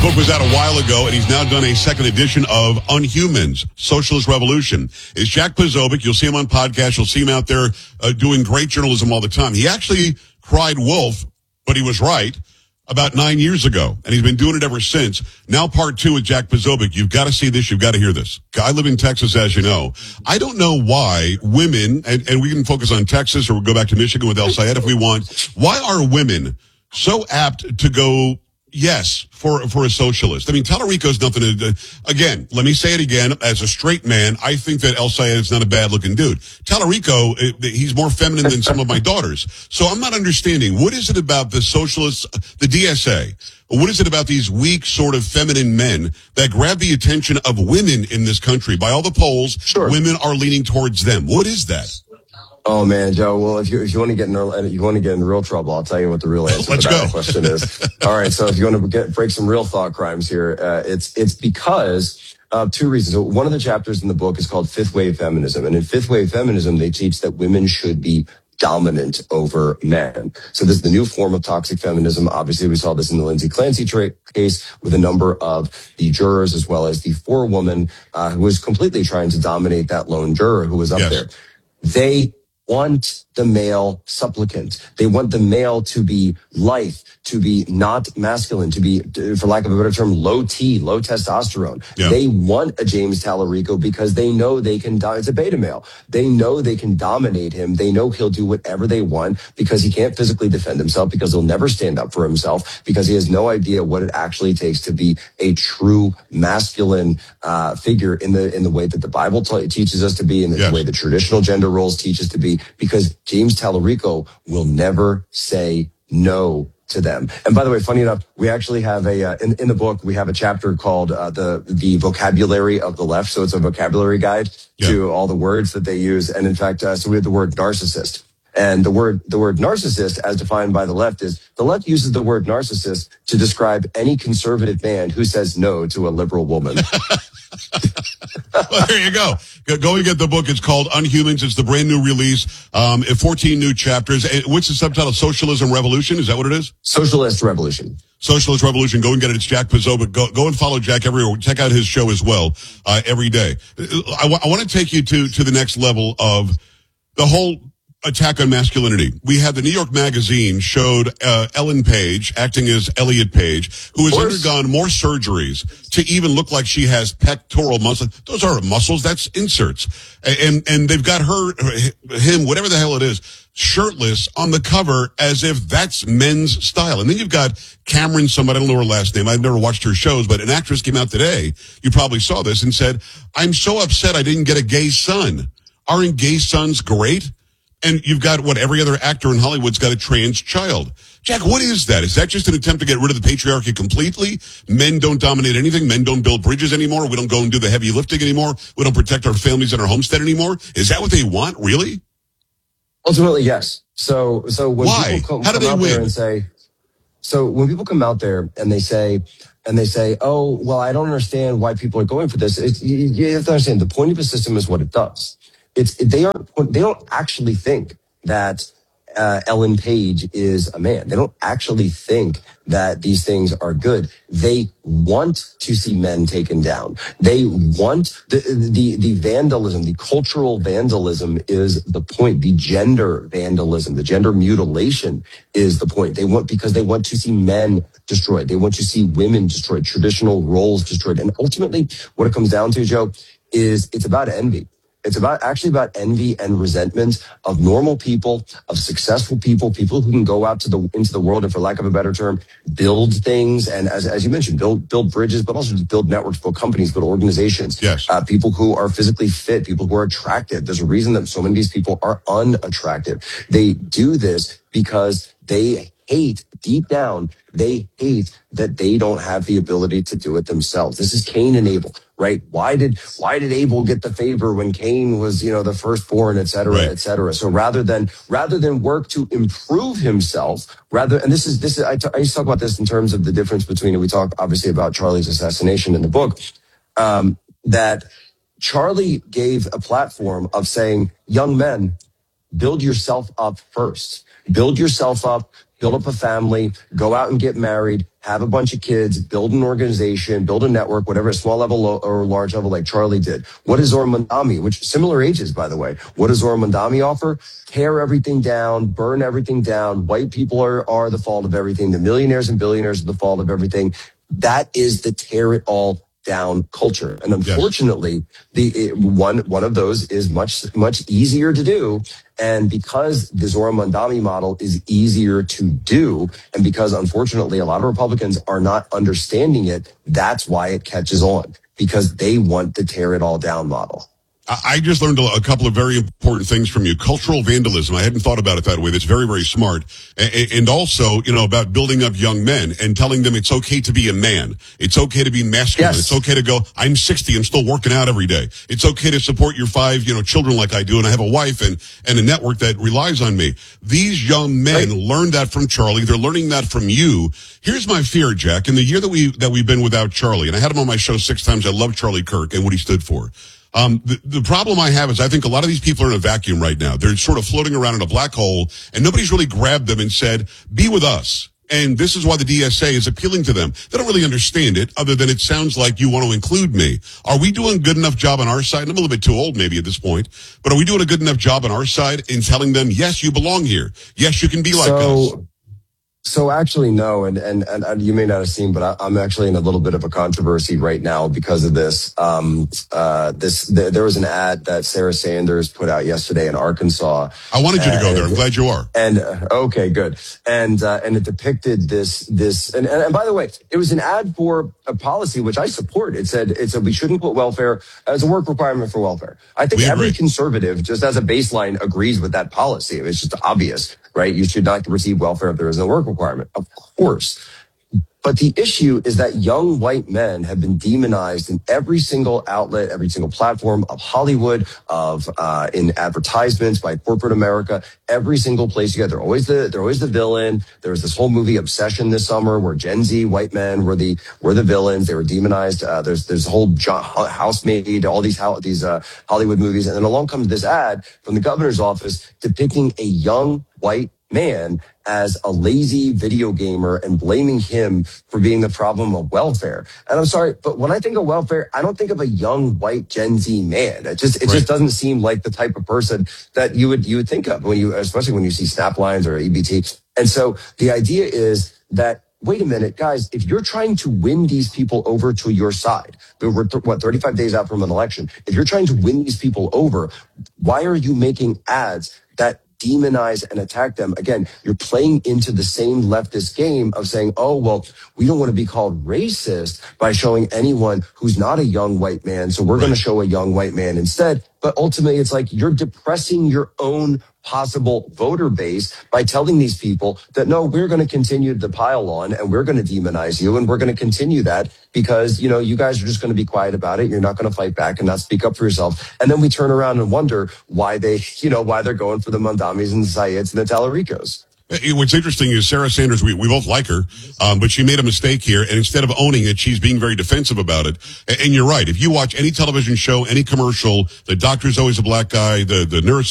book was out a while ago, and he's now done a second edition of Unhumans, Socialist Revolution. It's Jack Posobiec. You'll see him on podcasts. You'll see him out there doing great journalism all the time. He actually cried wolf, but he was right, about 9 years ago, and he's been doing it ever since. Now part two with Jack Posobiec. You've got to see this. You've got to hear this. I live in Texas, as you know. I don't know why women, and we can focus on Texas or we'll go back to Michigan with El Sayed if we want. Why are women so apt to go yes for a socialist? I mean, Tallarico's nothing to, again, let me say it again. As a straight man, I think that El Sayed is not a bad looking dude. Tallarico, he's more feminine than some of my daughters. So I'm not understanding. What is it about the socialists, the DSA? What is it about these weak, sort of feminine men that grab the attention of women in this country? By all the polls, Sure. Women are leaning towards them. What is that? Oh man, Joe. Well, if you want to get in real trouble, I'll tell you what the real answer Let's to that go. question is. All right. So if you want to break some real thought crimes here, it's because of two reasons. So one of the chapters in the book is called Fifth Wave Feminism, and in Fifth Wave Feminism, they teach that women should be dominant over men. So this is the new form of toxic feminism. Obviously, we saw this in the Lindsay Clancy case with a number of the jurors, as well as the forewoman who was completely trying to dominate that lone juror who was up there. They want the male supplicant. They want the male to be lithe, to be not masculine, to be, for lack of a better term, low T, low testosterone. Yeah. They want a James Tallarico because they know they can, it's a beta male. They know they can dominate him. They know he'll do whatever they want because he can't physically defend himself, because he'll never stand up for himself, because he has no idea what it actually takes to be a true masculine figure in the way that the Bible teaches us to be, in the way the traditional gender roles teach us to be, because James Tallarico will never say no to them. And by the way, funny enough, we actually have in the book, we have a chapter called the vocabulary of the left. So it's a vocabulary guide to all the words that they use. And in fact, so we have the word narcissist. And the word narcissist, as defined by the left uses the word narcissist to describe any conservative man who says no to a liberal woman. Well, there you go. Go and get the book. It's called Unhumans. It's the brand new release. 14 new chapters. What's the subtitle? Socialism Revolution? Is that what it is? Socialist Revolution. Socialist Revolution. Go and get it. It's Jack Posobiec. Go and follow Jack everywhere. Check out his show as well, every day. I want to take you to the next level of the whole attack on masculinity. We had the New York Magazine showed Ellen Page acting as Elliot Page, who has undergone more surgeries to even look like she has pectoral muscles. Those aren't muscles, that's inserts. And they've got him, whatever the hell it is, shirtless on the cover as if that's men's style. And then you've got Cameron, somebody, I don't know her last name, I've never watched her shows, but an actress came out today, you probably saw this, and said, "I'm so upset I didn't get a gay son." Aren't gay sons great? And you've got every other actor in Hollywood's got a trans child. Jack, what is that? Is that just an attempt to get rid of the patriarchy completely? Men don't dominate anything. Men don't build bridges anymore. We don't go and do the heavy lifting anymore. We don't protect our families and our homestead anymore. Is that what they want? Really? Ultimately, yes. So when why? people How do they out win? there and say, so when people come out there and they say, "Oh, well, I don't understand why people are going for this," you have to understand the point of the system is what it does. They don't actually think that Ellen Page is a man. They don't actually think that these things are good. They want to see men taken down. They want the vandalism, the cultural vandalism is the point. The gender vandalism, the gender mutilation is the point. Because they want to see men destroyed. They want to see women destroyed, traditional roles destroyed. And ultimately, what it comes down to, Joe, is it's about envy. It's actually about envy and resentment of normal people, of successful people who can go out into the world and, for lack of a better term, build things. And as you mentioned, build bridges, but also just build networks, build companies, build organizations. Yes. People who are physically fit, people who are attractive. There's a reason that so many of these people are unattractive. They do this because they hate, deep down, they hate that they don't have the ability to do it themselves. This is Cain and Abel, right? Why did Abel get the favor when Cain was, the firstborn, et cetera, et cetera? So rather than work to improve himself, and this is, I used to talk about this in terms of the difference between, and we talk obviously about Charlie's assassination in the book, that Charlie gave a platform of saying, young men, build yourself up first. build yourself up, build up a family, go out and get married, have a bunch of kids, build an organization, build a network, whatever, small level or large level like Charlie did. What does Zohran Mamdani, which similar ages, by the way, what does Zohran Mamdani offer? Tear everything down, burn everything down. White people are the fault of everything. The millionaires and billionaires are the fault of everything. That is the tear it all down culture. And unfortunately, one of those is much easier to do. And because the Zohran Mamdani model is easier to do, and because unfortunately a lot of Republicans are not understanding it, that's why it catches on, because they want the tear it all down model. I just learned a couple of very important things from you. Cultural vandalism. I hadn't thought about it that way. That's very, very smart. And also, about building up young men and telling them it's okay to be a man. It's okay to be masculine. Yes. It's okay to go, I'm 60. I'm still working out every day. It's okay to support your 5, children like I do. And I have a wife and a network that relies on me. These young men learned that from Charlie. They're learning that from you. Here's my fear, Jack. In the year that we've been without Charlie, and I had him on my show 6 times. I love Charlie Kirk and what he stood for. The problem I have is I think a lot of these people are in a vacuum right now. They're sort of floating around in a black hole, and nobody's really grabbed them and said, be with us. And this is why the DSA is appealing to them. They don't really understand it, other than it sounds like you want to include me. Are we doing a good enough job on our side? And I'm a little bit too old maybe at this point, but are we doing a good enough job on our side in telling them, yes, you belong here. Yes, you can be like us. So actually, no, and you may not have seen, but I'm actually in a little bit of a controversy right now because of this. There was an ad that Sarah Sanders put out yesterday in Arkansas. I wanted you to go there. I'm glad you are. And okay, good. And it depicted this, and by the way, it was an ad for a policy which I support. It said we shouldn't put welfare as a work requirement for welfare. I think every conservative, just as a baseline, agrees with that policy. It's just obvious. Right? You should not receive welfare if there is no work requirement. Of course. But the issue is that young white men have been demonized in every single outlet, every single platform of Hollywood, in advertisements by corporate America, every single place you get. They're always the villain. There was this whole movie Obsession this summer where Gen Z white men were the villains. They were demonized. There's a whole Housemaid, all these Hollywood movies. And then along comes this ad from the governor's office depicting a young white man as a lazy video gamer and blaming him for being the problem of welfare. And I'm sorry, but when I think of welfare, I don't think of a young white Gen Z man. It just doesn't seem like the type of person that you would think of especially when you see Snaplines or EBT. And so the idea is that, wait a minute, guys, if you're trying to win these people over to your side, we're 35 days out from an election. If you're trying to win these people over, why are you making ads that demonize and attack them? Again, you're playing into the same leftist game of saying, oh, well, we don't want to be called racist by showing anyone who's not a young white man. So we're going to show a young white man instead. But ultimately, it's like you're depressing your own possible voter base by telling these people that, no, we're going to continue to pile on and we're going to demonize you. And we're going to continue that because, you guys are just going to be quiet about it. You're not going to fight back and not speak up for yourself. And then we turn around and wonder why why they're going for the Mamdanis and the Zayeds and the Talaricos. What's interesting is Sarah Sanders, we both like her, but she made a mistake here, and instead of owning it, she's being very defensive about it. And you're right. If you watch any television show, any commercial, the doctor's always a black guy, the nurse